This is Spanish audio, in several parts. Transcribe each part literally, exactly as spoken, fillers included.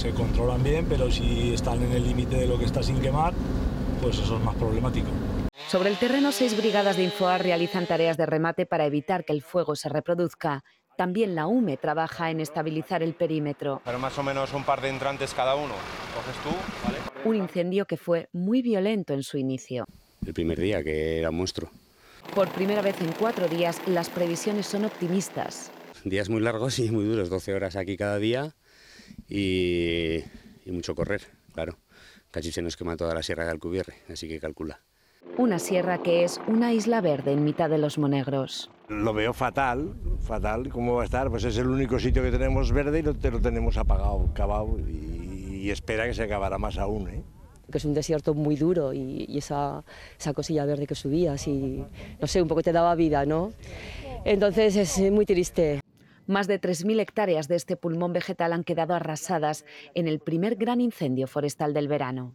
se controlan bien, pero si están en el límite de lo que está sin quemar, pues eso es más problemático. Sobre el terreno, seis brigadas de Infoar realizan tareas de remate para evitar que el fuego se reproduzca. También la U M E trabaja en estabilizar el perímetro. Pero más o menos un par de entrantes cada uno. Coges tú, ¿vale? Un incendio que fue muy violento en su inicio. El primer día, que era un monstruo. Por primera vez en cuatro días, las previsiones son optimistas. Días muy largos y muy duros, doce horas aquí cada día y, y mucho correr, claro. Casi se nos quema toda la sierra de Alcubierre, así que calcula. Una sierra que es una isla verde en mitad de los Monegros. Lo veo fatal, fatal. ¿Cómo va a estar? Pues es el único sitio que tenemos verde y lo, lo tenemos apagado, cavado, y, y espera que se acabará más aún, ¿eh? Que es un desierto muy duro y, y esa, esa cosilla verde que subías y, no sé, un poco te daba vida, ¿no? Entonces es muy triste. Más de tres mil hectáreas de este pulmón vegetal han quedado arrasadas en el primer gran incendio forestal del verano.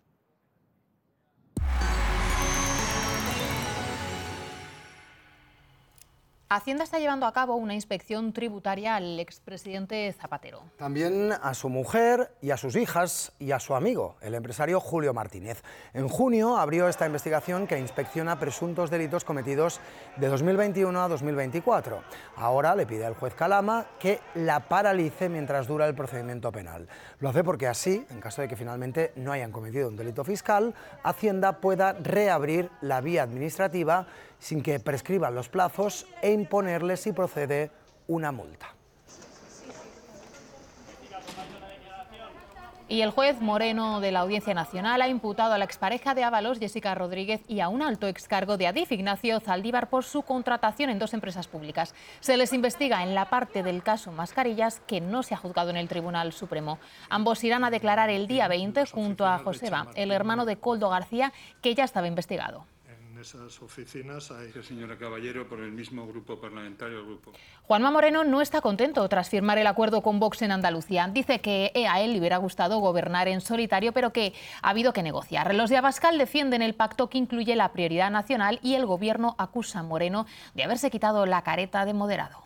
Hacienda está llevando a cabo una inspección tributaria al expresidente Zapatero. También a su mujer y a sus hijas y a su amigo, el empresario Julio Martínez. En junio abrió esta investigación que inspecciona presuntos delitos cometidos de dos mil veintiuno a dos mil veinticuatro. Ahora le pide al juez Calama que la paralice mientras dura el procedimiento penal. Lo hace porque así, en caso de que finalmente no hayan cometido un delito fiscal, Hacienda pueda reabrir la vía administrativa sin que prescriban los plazos e imponerles, si procede, una multa. Y el juez Moreno de la Audiencia Nacional ha imputado a la expareja de Ábalos, Jessica Rodríguez, y a un alto excargo de Adif, Ignacio Zaldívar, por su contratación en dos empresas públicas. Se les investiga en la parte del caso Mascarillas que no se ha juzgado en el Tribunal Supremo. Ambos irán a declarar el día veinte junto a Joseba, el hermano de Koldo García, que ya estaba investigado. En esas oficinas hay... Señora Caballero, por el mismo grupo parlamentario. El grupo. Juanma Moreno no está contento tras firmar el acuerdo con Vox en Andalucía. Dice que a él le hubiera gustado gobernar en solitario, pero que ha habido que negociar. Los de Abascal defienden el pacto que incluye la prioridad nacional y el gobierno acusa a Moreno de haberse quitado la careta de moderado.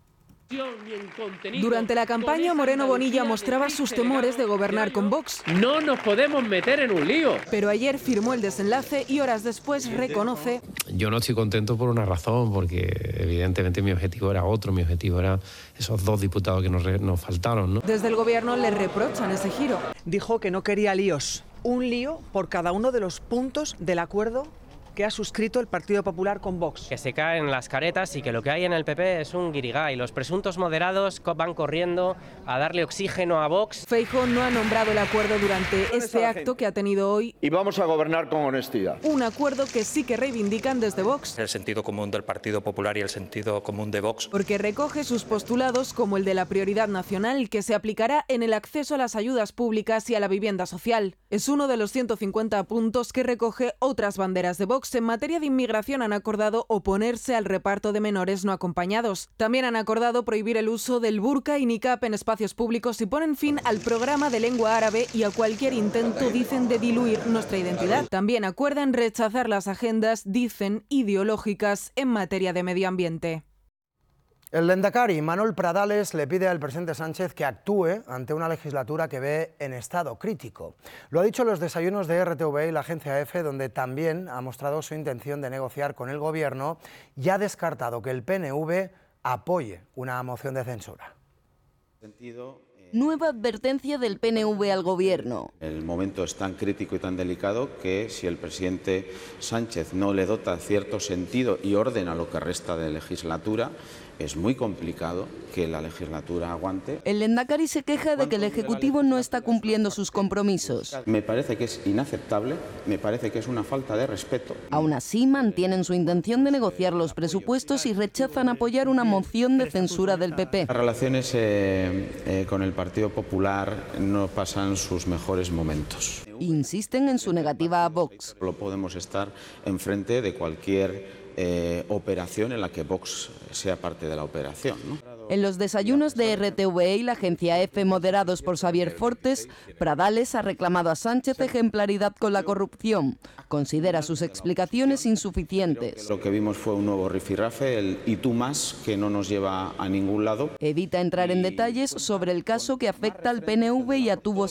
Durante la campaña, Moreno Bonilla mostraba sus temores de gobernar con Vox. No nos podemos meter en un lío. Pero ayer firmó el desenlace y horas después reconoce... Yo no estoy contento por una razón, porque evidentemente mi objetivo era otro, mi objetivo era esos dos diputados que nos, nos faltaron, ¿no? Desde el gobierno le reprochan ese giro. Dijo que no quería líos, un lío por cada uno de los puntos del acuerdo que ha suscrito el Partido Popular con Vox. Que se caen las caretas y que lo que hay en el P P es un guirigay. Los presuntos moderados van corriendo a darle oxígeno a Vox. Feijóo no ha nombrado el acuerdo durante este acto que ha tenido hoy. Y vamos a gobernar con honestidad. Un acuerdo que sí que reivindican desde Vox. El sentido común del Partido Popular y el sentido común de Vox. Porque recoge sus postulados como el de la prioridad nacional que se aplicará en el acceso a las ayudas públicas y a la vivienda social. Es uno de los ciento cincuenta puntos que recoge otras banderas de Vox. En materia de inmigración han acordado oponerse al reparto de menores no acompañados. También han acordado prohibir el uso del burka y niqab en espacios públicos y ponen fin al programa de lengua árabe y a cualquier intento, dicen, de diluir nuestra identidad. También acuerdan rechazar las agendas, dicen, ideológicas en materia de medio ambiente. El lehendakari Manuel Pradales le pide al presidente Sánchez que actúe ante una legislatura que ve en estado crítico. Lo ha dicho en los desayunos de R T V y la agencia EFE, donde también ha mostrado su intención de negociar con el gobierno y ha descartado que el P N V apoye una moción de censura. Nueva advertencia del P N V al gobierno. El momento es tan crítico y tan delicado que si el presidente Sánchez no le dota cierto sentido y orden a lo que resta de legislatura, es muy complicado que la legislatura aguante. El lehendakari se queja de que el Ejecutivo no está cumpliendo sus compromisos. Me parece que es inaceptable, me parece que es una falta de respeto. Aún así, mantienen su intención de negociar los presupuestos y rechazan apoyar una moción de censura del P P. Las relaciones eh, eh, con el Partido Popular no pasan sus mejores momentos. Insisten en su negativa a Vox. Solo podemos estar enfrente de cualquier Eh, operación en la que Vox sea parte de la operación, ¿no? En los desayunos de R T V y la agencia EFE, moderados por Xavier Fortes, Pradales ha reclamado a Sánchez ejemplaridad con la corrupción. Considera sus explicaciones insuficientes. Lo que vimos fue un nuevo rifirrafe, el y tú más, que no nos lleva a ningún lado. Evita entrar en detalles sobre el caso que afecta al P N V y a tubos